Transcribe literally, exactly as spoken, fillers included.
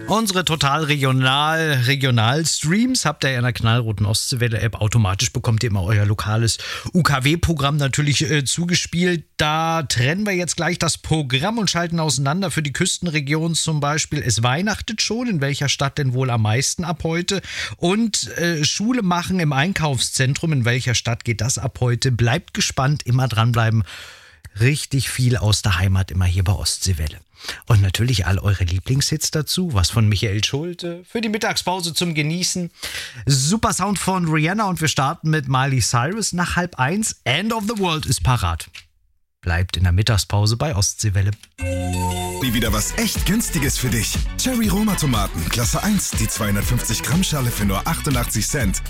Unsere total regional, regional Streams habt ihr ja in der knallroten Ostseewelle-App. Automatisch bekommt ihr immer euer lokales U K W-Programm natürlich äh, zugespielt. Da trennen wir jetzt gleich das Programm und schalten auseinander. Für die Küstenregion zum Beispiel. Es weihnachtet schon. In welcher Stadt denn wohl am meisten ab heute? Und äh, Schule machen im Einkaufszentrum. In welcher Stadt geht das ab heute? Bleibt gespannt, immer dranbleiben. Richtig viel aus der Heimat immer hier bei Ostseewelle. Und natürlich all eure Lieblingshits dazu. Was von Michael Schulte für die Mittagspause zum Genießen. Super Sound von Rihanna und wir starten mit Miley Cyrus nach halb eins. End of the World ist parat. Bleibt in der Mittagspause bei Ostseewelle. Nie wieder was echt Günstiges für dich. Cherry Roma Tomaten, Klasse eins, die zweihundertfünfzig Gramm Schale für nur achtundachtzig Cent.